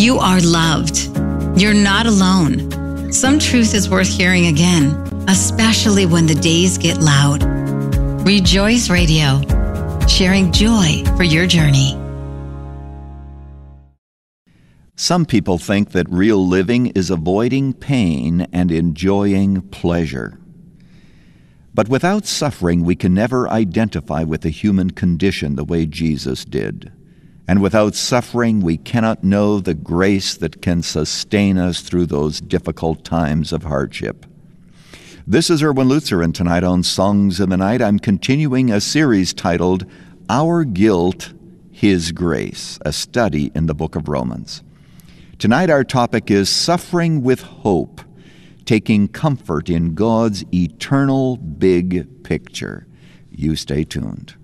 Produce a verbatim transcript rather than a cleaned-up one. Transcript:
You are loved. You're not alone. Some truth is worth hearing again, especially when the days get loud. Rejoice Radio, sharing joy for your journey. Some people think that real living is avoiding pain and enjoying pleasure. But without suffering, we can never identify with the human condition the way Jesus did. And without suffering, we cannot know the grace that can sustain us through those difficult times of hardship. This is Erwin Lutzer, and tonight on Songs in the Night, I'm continuing a series titled Our Guilt, His Grace, a study in the book of Romans. Tonight our topic is Suffering with Hope, taking comfort in God's eternal big picture. You stay tuned.